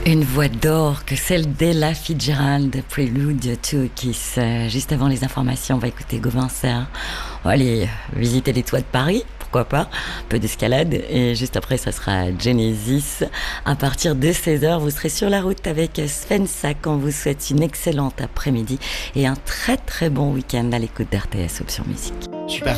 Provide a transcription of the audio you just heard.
Une voix d'or que celle d'Ella Fitzgerald, Prélude to a Kiss. Juste avant les informations, on va écouter Gauvin Serre. On va aller visiter les toits de Paris, pourquoi pas, un peu d'escalade. Et juste après, ça sera Genesis. À partir de 16h, vous serez sur la route avec Sven Sack. On vous souhaite une excellente après-midi et un très très bon week-end à l'écoute d'RTS Option Musique. Je suis parti